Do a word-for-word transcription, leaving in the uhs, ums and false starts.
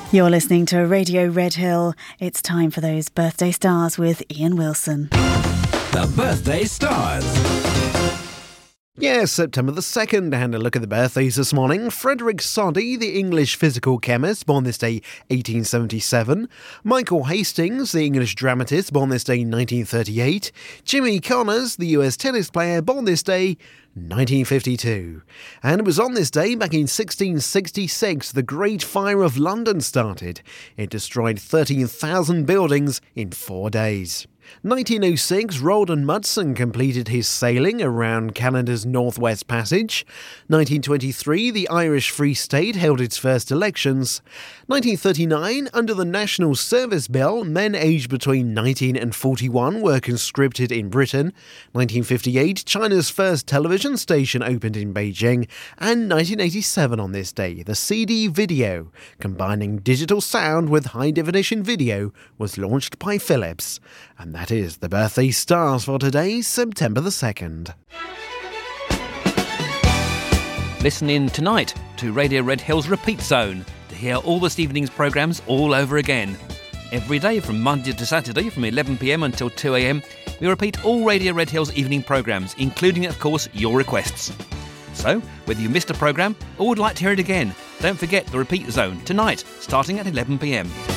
You're listening to Radio Red Hill. It's time for those birthday stars with Ian Wilson. The Birthday Stars. Yes, September the second, and a look at the birthdays this morning. Frederick Soddy, the English physical chemist, born this day eighteen seventy-seven. Michael Hastings, the English dramatist, born this day nineteen thirty-eight. Jimmy Connors, the U S tennis player, born this day nineteen fifty-two. And it was on this day, back in sixteen sixty-six, the Great Fire of London started. It destroyed thirteen thousand buildings in four days. nineteen oh six, Roald Amundsen completed his sailing around Canada's Northwest Passage. nineteen twenty-three, the Irish Free State held its first elections. nineteen thirty-nine, under the National Service Bill, men aged between nineteen and forty-one were conscripted in Britain. nineteen fifty-eight, China's first television station opened in Beijing. And nineteen eighty-seven on this day, the C D video, combining digital sound with high-definition video, was launched by Philips. And that is the birthday stars for today, September the second. Listen in tonight to Radio Red Hill's Repeat Zone to hear all this evening's programmes all over again. Every day from Monday to Saturday from eleven p m until two a m, we repeat all Radio Red Hill's evening programmes, including, of course, your requests. So, whether you missed a programme or would like to hear it again, don't forget the Repeat Zone tonight, starting at eleven p m.